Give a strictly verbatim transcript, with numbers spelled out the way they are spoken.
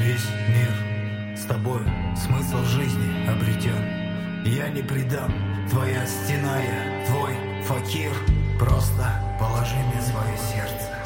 весь мир с тобой смысл жизни обретен. Я не предам, твоя стена, я твой факир. Просто положи мне свое сердце.